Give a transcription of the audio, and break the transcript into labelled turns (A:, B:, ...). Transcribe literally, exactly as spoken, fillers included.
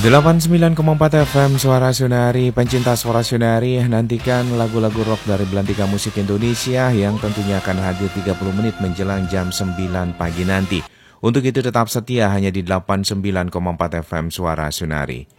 A: delapan puluh sembilan koma empat F M Suara Sunari, pencinta Suara Sunari, nantikan lagu-lagu rock dari Belantika Musik Indonesia yang tentunya akan hadir tiga puluh menit menjelang jam sembilan pagi nanti. Untuk itu tetap setia hanya di delapan puluh sembilan koma empat F M Suara Sunari.